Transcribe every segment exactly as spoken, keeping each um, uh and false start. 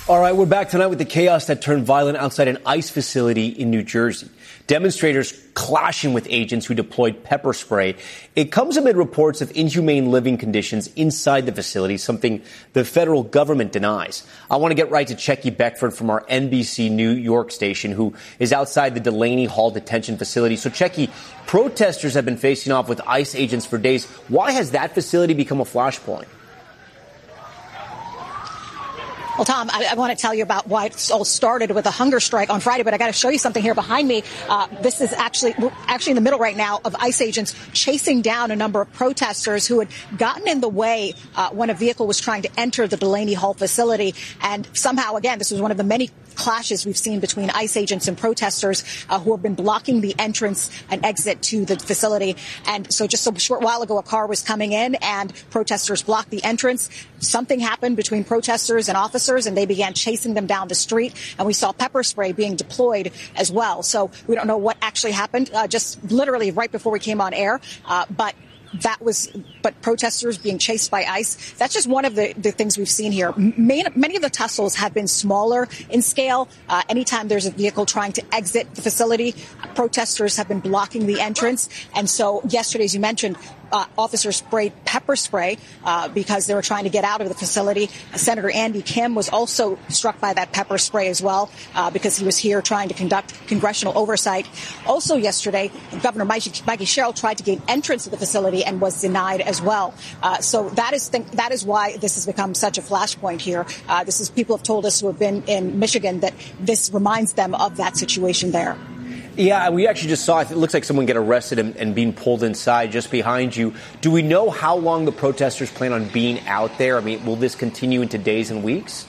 All right, we're back tonight with the chaos that turned violent outside an ICE facility in New Jersey. Demonstrators clashing with agents who deployed pepper spray. It comes amid reports of inhumane living conditions inside the facility, something the federal government denies. I want to get right to Checky Beckford from our N B C New York station, who is outside the Delaney Hall detention facility. So, Checky, protesters have been facing off with ICE agents for days. Why has that facility become a flashpoint? Well, Tom, I, I want to tell you about why it all started with a hunger strike on Friday, but I got to show you something here behind me. Uh, this is actually we're actually in the middle right now of ICE agents chasing down a number of protesters who had gotten in the way uh, when a vehicle was trying to enter the Delaney Hall facility. And somehow, again, this was one of the many clashes we've seen between ICE agents and protesters uh, who have been blocking the entrance and exit to the facility. And so just a short while ago, a car was coming in and protesters blocked the entrance. Something happened between protesters and officers, and they began chasing them down the street. And we saw pepper spray being deployed as well. So we don't know what actually happened, uh, just literally right before we came on air. Uh, but That was, but protesters being chased by ICE. That's just one of the, the things we've seen here. Many, many of the tussles have been smaller in scale. Uh, anytime there's a vehicle trying to exit the facility, protesters have been blocking the entrance. And so yesterday, as you mentioned, Uh, officers sprayed pepper spray uh, because they were trying to get out of the facility. Uh, Senator Andy Kim was also struck by that pepper spray as well uh, because he was here trying to conduct congressional oversight. Also yesterday, Governor Mikey, Mikey Sherrill tried to gain entrance to the facility and was denied as well. Uh, so that is th- that is why this has become such a flashpoint here. Uh, this is people have told us who have been in Michigan that this reminds them of that situation there. Yeah, we actually just saw it. It looks like someone get arrested and, and being pulled inside just behind you. Do we know how long the protesters plan on being out there? I mean, will this continue into days and weeks?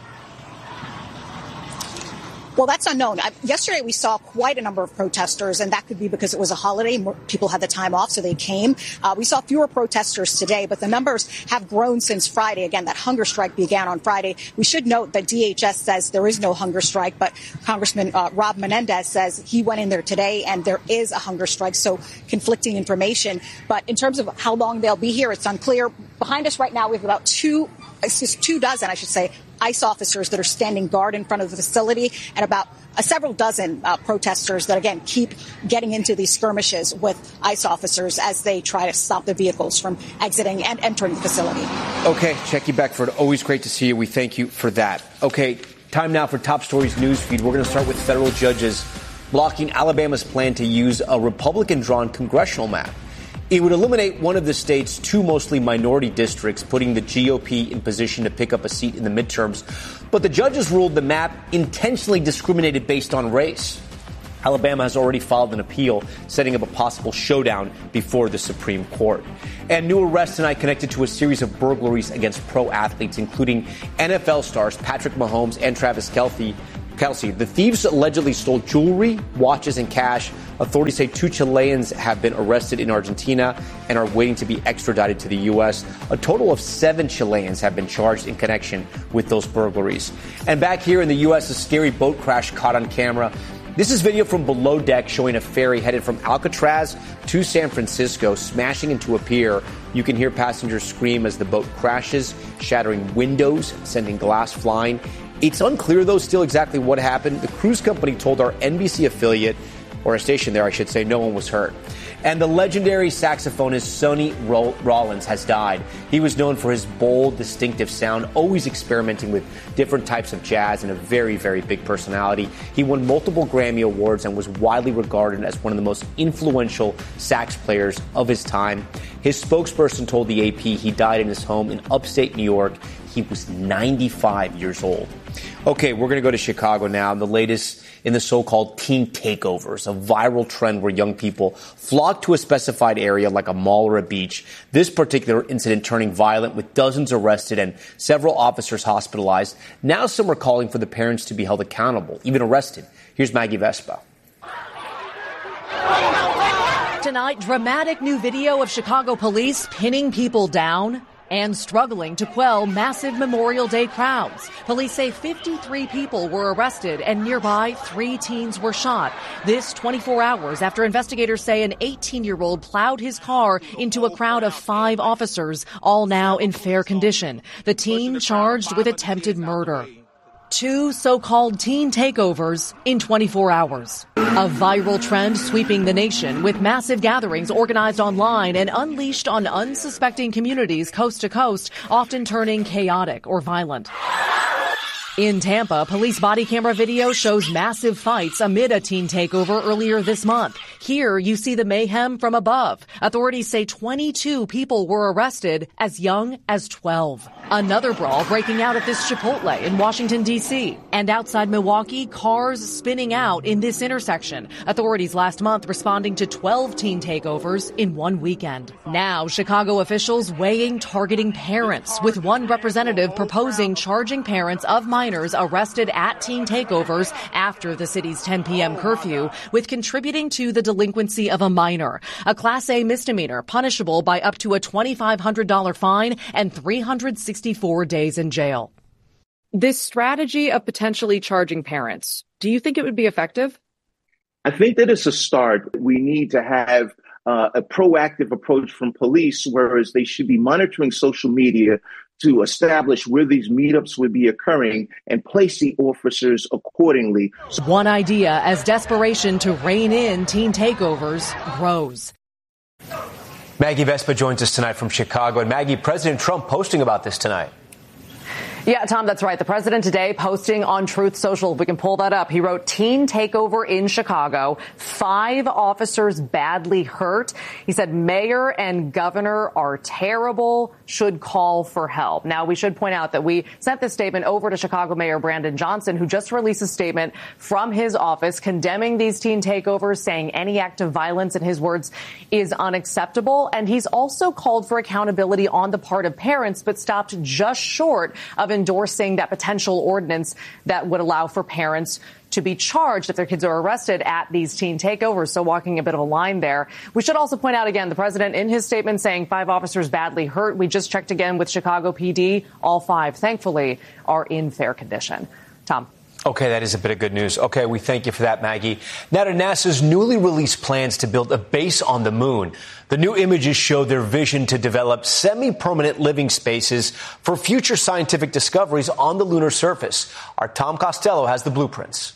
Well, that's unknown. Uh, yesterday, we saw quite a number of protesters, and that could be because it was a holiday. More people had the time off, so they came. Uh, we saw fewer protesters today, but the numbers have grown since Friday. Again, that hunger strike began on Friday. We should note that D H S says there is no hunger strike, but Congressman uh, Rob Menendez says he went in there today, and there is a hunger strike, so conflicting information. But in terms of how long they'll be here, it's unclear. Behind us right now, we have about two, excuse, two dozen, I should say, ICE officers that are standing guard in front of the facility, and about uh, several dozen uh, protesters that, again, keep getting into these skirmishes with ICE officers as they try to stop the vehicles from exiting and entering the facility. Okay, Checky Beckford, always great to see you. We thank you for that. Okay, time now for Top Stories Newsfeed. We're going to start with federal judges blocking Alabama's plan to use a Republican-drawn congressional map. It would eliminate one of the state's two mostly minority districts, putting the G O P in position to pick up a seat in the midterms. But the judges ruled the map intentionally discriminated based on race. Alabama has already filed an appeal, setting up a possible showdown before the Supreme Court. And new arrests tonight connected to a series of burglaries against pro athletes, including N F L stars Patrick Mahomes and Travis Kelce. Kelsey, the thieves allegedly stole jewelry, watches, and cash. Authorities say two Chileans have been arrested in Argentina and are waiting to be extradited to the U S. A total of seven Chileans have been charged in connection with those burglaries. And back here in the U S, a scary boat crash caught on camera. This is video from below deck showing a ferry headed from Alcatraz to San Francisco smashing into a pier. You can hear passengers scream as the boat crashes, shattering windows, sending glass flying. It's unclear, though, still exactly what happened. The cruise company told our N B C affiliate, or a station there, I should say, no one was hurt. And the legendary saxophonist Sonny Rollins has died. He was known for his bold, distinctive sound, always experimenting with different types of jazz, and a very, very big personality. He won multiple Grammy Awards and was widely regarded as one of the most influential sax players of his time. His spokesperson told the A P he died in his home in upstate New York. He was ninety-five years old. Okay, we're going to go to Chicago now. The latest in the so-called teen takeovers, a viral trend where young people flock to a specified area like a mall or a beach. This particular incident turning violent with dozens arrested and several officers hospitalized. Now some are calling for the parents to be held accountable, even arrested. Here's Maggie Vespa. Tonight, dramatic new video of Chicago police pinning people down and struggling to quell massive Memorial Day crowds. Police say fifty-three people were arrested and nearby three teens were shot. This twenty-four hours after investigators say an eighteen-year-old plowed his car into a crowd of five officers, all now in fair condition. The teen charged with attempted murder. Two so-called teen takeovers in twenty-four hours. A viral trend sweeping the nation with massive gatherings organized online and unleashed on unsuspecting communities coast to coast, often turning chaotic or violent. In Tampa, police body camera video shows massive fights amid a teen takeover earlier this month. Here, you see the mayhem from above. Authorities say twenty-two people were arrested as young as twelve. Another brawl breaking out at this Chipotle in Washington, D C. And outside Milwaukee, cars spinning out in this intersection. Authorities last month responding to twelve teen takeovers in one weekend. Now, Chicago officials weighing targeting parents, with one representative proposing charging parents of minors arrested at teen takeovers after the city's ten p.m. curfew with contributing to the delinquency of a minor. A Class A misdemeanor punishable by up to a twenty-five hundred dollars fine and three hundred sixty-four days in jail. This strategy of potentially charging parents, do you think it would be effective? I think that it's a start. We need to have uh, a proactive approach from police, whereas they should be monitoring social media to establish where these meetups would be occurring and placing officers accordingly. One idea as desperation to rein in teen takeovers grows. Maggie Vespa joins us tonight from Chicago. And Maggie, President Trump posting about this tonight. Yeah, Tom, that's right. The president today posting on Truth Social. If we can pull that up. He wrote, teen takeover in Chicago. Five officers badly hurt. He said mayor and governor are terrible, should call for help. Now, we should point out that we sent this statement over to Chicago Mayor Brandon Johnson, who just released a statement from his office condemning these teen takeovers, saying any act of violence, in his words, is unacceptable. And he's also called for accountability on the part of parents, but stopped just short of endorsing that potential ordinance that would allow for parents to be charged if their kids are arrested at these teen takeovers. So walking a bit of a line there. We should also point out again, the president in his statement saying five officers badly hurt. We just checked again with Chicago P D. All five, thankfully, are in fair condition. Tom. Okay, that is a bit of good news. Okay, we thank you for that, Maggie. Now to NASA's newly released plans to build a base on the moon. The new images show their vision to develop semi-permanent living spaces for future scientific discoveries on the lunar surface. Our Tom Costello has the blueprints.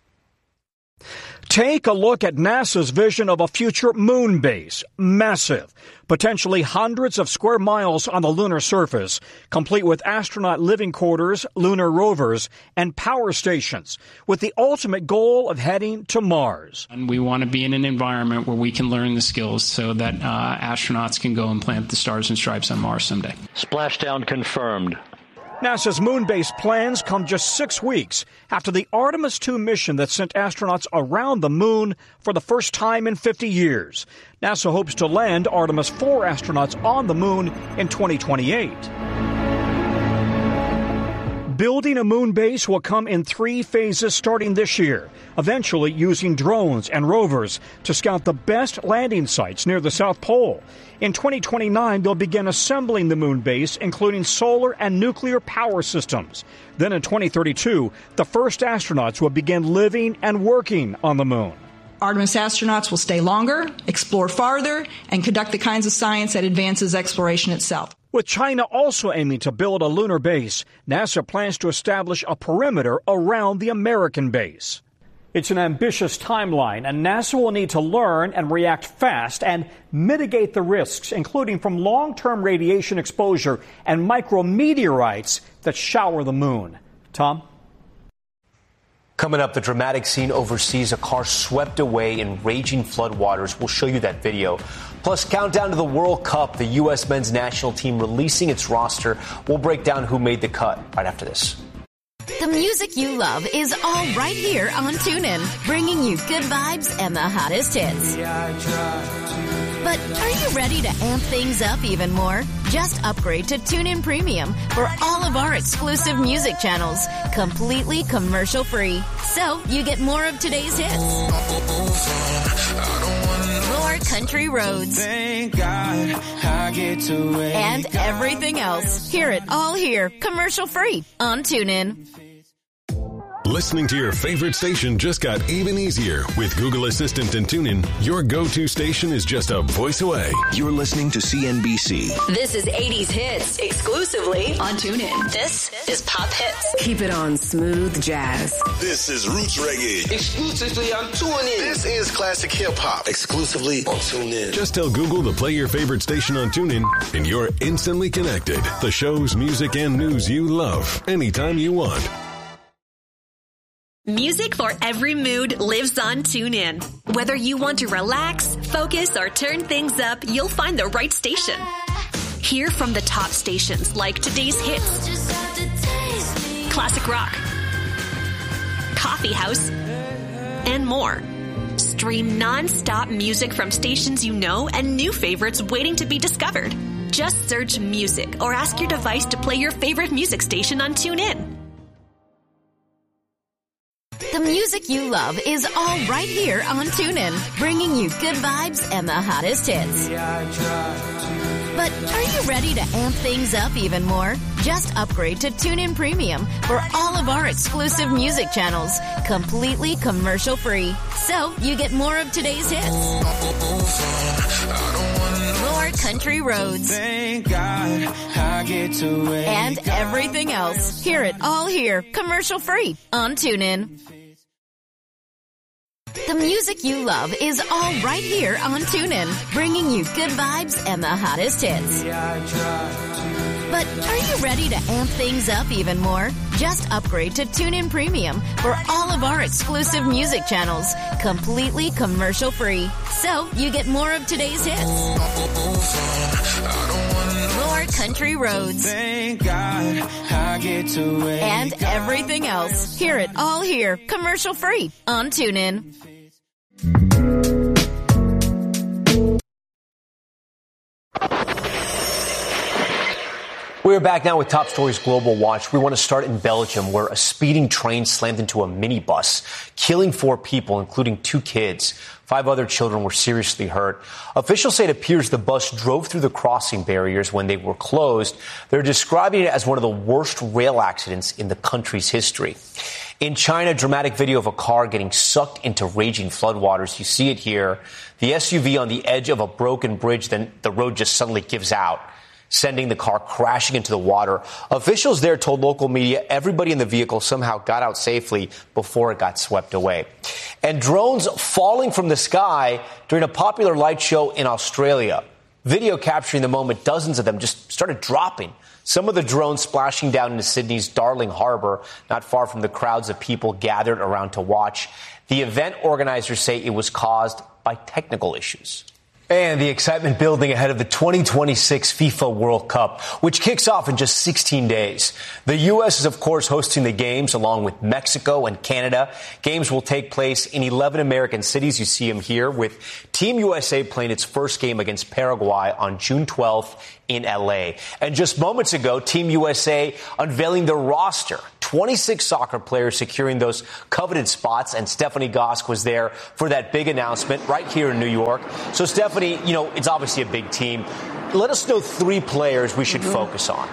Take a look at NASA's vision of a future moon base. Massive, potentially hundreds of square miles on the lunar surface, complete with astronaut living quarters, lunar rovers, and power stations, with the ultimate goal of heading to Mars. And we want to be in an environment where we can learn the skills so that uh, astronauts can go and plant the stars and stripes on Mars someday. Splashdown confirmed. NASA's moon base plans come just six weeks after the Artemis two mission that sent astronauts around the moon for the first time in fifty years. NASA hopes to land Artemis four astronauts on the moon in twenty twenty-eight. Building a moon base will come in three phases starting this year, eventually using drones and rovers to scout the best landing sites near the South Pole. In twenty twenty-nine, they'll begin assembling the moon base, including solar and nuclear power systems. Then in twenty thirty-two, the first astronauts will begin living and working on the moon. Artemis astronauts will stay longer, explore farther, and conduct the kinds of science that advances exploration itself. With China also aiming to build a lunar base, NASA plans to establish a perimeter around the American base. It's an ambitious timeline, and NASA will need to learn and react fast and mitigate the risks, including from long-term radiation exposure and micrometeorites that shower the moon. Tom? Coming up, the dramatic scene overseas, a car swept away in raging floodwaters. We'll show you that video. Plus, countdown to the World Cup, the U S men's national team releasing its roster. We'll break down who made the cut right after this. The music you love is all right here on TuneIn, bringing you good vibes and the hottest hits. But are you ready to amp things up even more? Just upgrade to TuneIn Premium for all of our exclusive music channels, completely commercial-free. So you get more of today's hits, more country roads, and everything else. Hear it all here, commercial-free on TuneIn. Listening to your favorite station just got even easier. With Google Assistant and TuneIn, your go-to station is just a voice away. You're listening to C N B C. This is eighties hits exclusively on TuneIn. This is Pop Hits. Keep it on Smooth Jazz. This is Roots Reggae. Exclusively on TuneIn. This is Classic Hip Hop. Exclusively on TuneIn. Just tell Google to play your favorite station on TuneIn, and you're instantly connected. The shows, music, and news you love anytime you want. Music for every mood lives on TuneIn. Whether you want to relax, focus, or turn things up, you'll find the right station. Hear from the top stations like today's hits, classic rock, coffee house, and more. Stream non-stop music from stations you know and new favorites waiting to be discovered. Just search music or ask your device to play your favorite music station on TuneIn. The music you love is all right here on TuneIn, bringing you good vibes and the hottest hits. But are you ready to amp things up even more? Just upgrade to TuneIn Premium for all of our exclusive music channels, completely commercial-free. So you get more of today's hits, more country roads, Thank God I get to wake and everything else. Hear it all here, commercial-free on TuneIn. The music you love is all right here on TuneIn, bringing you good vibes and the hottest hits. But are you ready to amp things up even more? Just upgrade to TuneIn Premium for all of our exclusive music channels, completely commercial-free. So you get more of today's hits, more country roads, Thank God I get to wake and everything else. Hear it all here, commercial-free on TuneIn. We're back now with Top Stories Global Watch. We want to start in Belgium, where a speeding train slammed into a minibus, killing four people, including two kids. Five other children were seriously hurt. Officials say it appears the bus drove through the crossing barriers when they were closed. They're describing it as one of the worst rail accidents in the country's history. In China, dramatic video of a car getting sucked into raging floodwaters. You see it here. The S U V on the edge of a broken bridge, then the road just suddenly gives out, sending the car crashing into the water. Officials there told local media everybody in the vehicle somehow got out safely before it got swept away. And drones falling from the sky during a popular light show in Australia. Video capturing the moment, dozens of them just started dropping. Some of the drones splashing down into Sydney's Darling Harbour, not far from the crowds of people gathered around to watch. The event organizers say it was caused by technical issues. And the excitement building ahead of the twenty twenty-six FIFA World Cup, which kicks off in just sixteen days. The U S is, of course, hosting the games along with Mexico and Canada. Games will take place in eleven American cities. You see them here, with Team U S A playing its first game against Paraguay on June twelfth in L A. And just moments ago, Team U S A unveiling their roster. twenty-six soccer players securing those coveted spots, and Stephanie Gosk was there for that big announcement right here in New York. So, Stephanie, you know, it's obviously a big team. Let us know three players we should mm-hmm. focus on.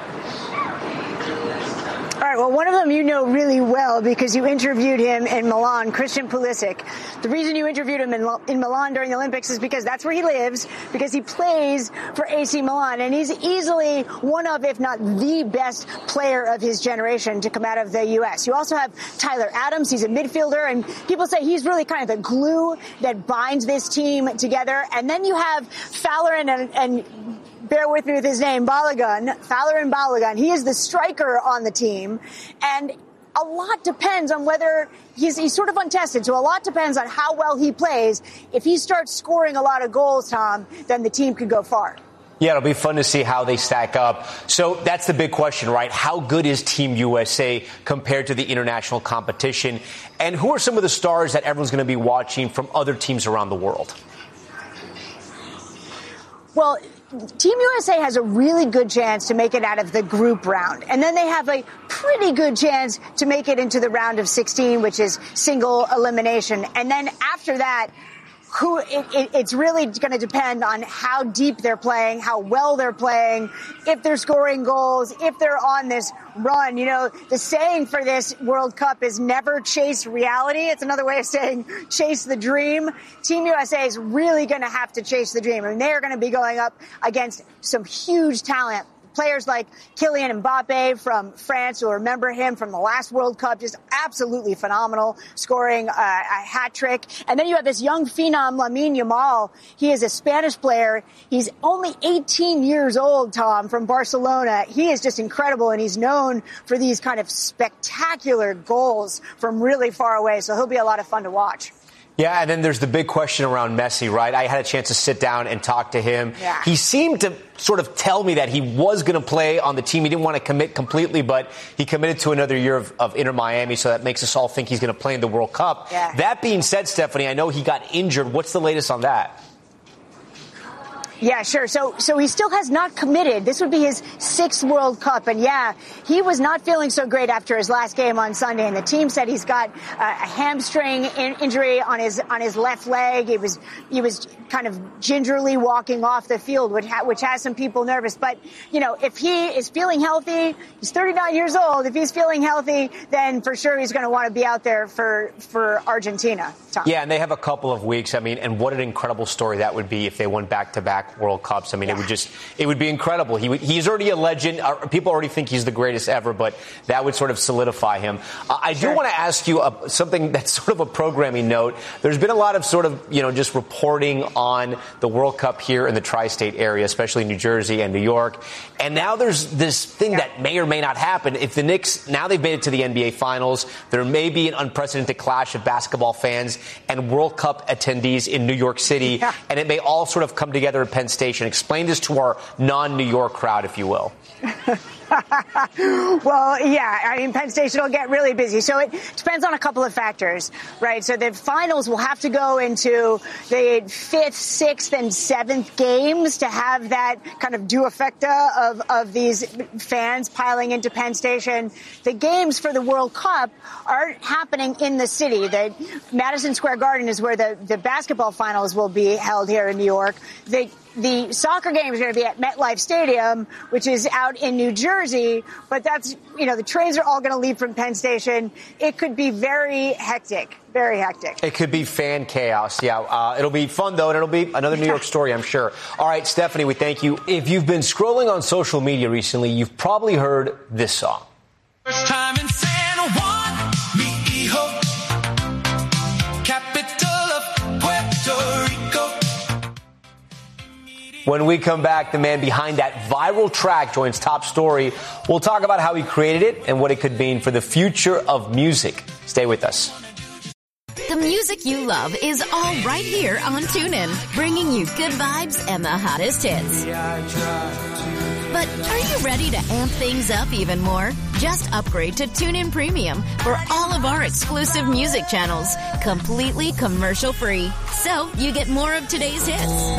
All right, well, one of them you know really well because you interviewed him in Milan, Christian Pulisic. The reason you interviewed him in, in Milan during the Olympics is because that's where he lives, because he plays for A C Milan, and he's easily one of, if not the best player of his generation to come out of the U S. You also have Tyler Adams. He's a midfielder, and people say he's really kind of the glue that binds this team together. And then you have Fowler and, and bear with me with his name, Balogun, Fowler and Balogun. He is the striker on the team, and a lot depends on whether he's, he's sort of untested, so a lot depends on how well he plays. If he starts scoring a lot of goals, Tom, then the team could go far. Yeah, it'll be fun to see how they stack up. So that's the big question, right? How good is Team U S A compared to the international competition? And who are some of the stars that everyone's going to be watching from other teams around the world? Well, Team U S A has a really good chance to make it out of the group round. And then they have a pretty good chance to make it into the round of sixteen, which is single elimination. And then after that, who it, it, it's really going to depend on how deep they're playing, how well they're playing, if they're scoring goals, if they're on this run. You know, the saying for this World Cup is never chase reality. It's another way of saying chase the dream. Team U S A is really going to have to chase the dream. I mean, they're going to be going up against some huge talent. Players like Kylian Mbappe from France, you'll remember him from the last World Cup, just absolutely phenomenal, scoring a, a hat trick. And then you have this young phenom, Lamine Yamal. He is a Spanish player. He's only eighteen years old, Tom, from Barcelona. He is just incredible, and he's known for these kind of spectacular goals from really far away. So he'll be a lot of fun to watch. Yeah, and then there's the big question around Messi, right? I had a chance to sit down and talk to him. Yeah. He seemed to sort of tell me that he was going to play on the team. He didn't want to commit completely, but he committed to another year of, of Inter Miami, so that makes us all think he's going to play in the World Cup. Yeah. That being said, Stephanie, I know he got injured. What's the latest on that? Yeah, sure. So, so he still has not committed. This would be his sixth World Cup. And yeah, he was not feeling so great after his last game on Sunday. And the team said he's got uh, a hamstring in- injury on his, on his left leg. He was, he was kind of gingerly walking off the field, which, ha- which has some people nervous. But, you know, if he is feeling healthy, he's thirty-nine years old. If he's feeling healthy, then for sure he's going to want to be out there for, for Argentina. Tom. Yeah, and they have a couple of weeks. I mean, and what an incredible story that would be if they went back to back World Cups. I mean, yeah. it would just, it would be incredible. He he's already a legend. Uh, people already think he's the greatest ever, but that would sort of solidify him. Uh, I sure. do want to ask you a, something that's sort of a programming note. There's been a lot of sort of, you know, just reporting on the World Cup here in the tri-state area, especially New Jersey and New York. And now there's this thing yeah. that may or may not happen. If the Knicks, now they've made it to the N B A Finals, there may be an unprecedented clash of basketball fans and World Cup attendees in New York City, yeah. and it may all sort of come together at Penn Station. Explain this to our non-New York crowd, if you will. Well, yeah, I mean, Penn Station will get really busy. So it depends on a couple of factors, right? So the finals will have to go into the fifth, sixth, and seventh games to have that kind of trifecta of, of these fans piling into Penn Station. The games for the World Cup are happening in the city. The Madison Square Garden is where the, the basketball finals will be held here in New York. The The soccer game is going to be at MetLife Stadium, which is out in New Jersey. But that's, you know, the trains are all going to leave from Penn Station. It could be very hectic, very hectic. It could be fan chaos. Yeah, uh, it'll be fun, though, and it'll be another New York story, I'm sure. All right, Stephanie, we thank you. If you've been scrolling on social media recently, you've probably heard this song. First time in San Juan, mi hijo, capital of Puerto Rico. When we come back, the man behind that viral track joins Top Story. We'll talk about how he created it and what it could mean for the future of music. Stay with us. The music you love is all right here on TuneIn, bringing you good vibes and the hottest hits. But are you ready to amp things up even more? Just upgrade to TuneIn Premium for all of our exclusive music channels, completely commercial-free. So you get more of today's hits,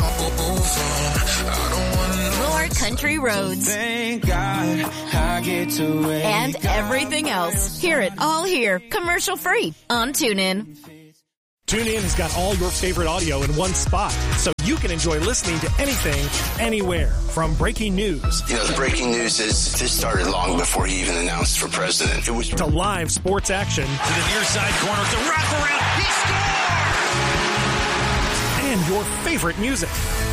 more country roads, Thank God I get to wake and everything else. Hear it all here, commercial-free on TuneIn. TuneIn has got all your favorite audio in one spot, so you can enjoy listening to anything, anywhere. From breaking news. You know, the breaking news is this started long before he even announced for president. It was to live sports action. To the near side corner, the wraparound. He scores! And your favorite music.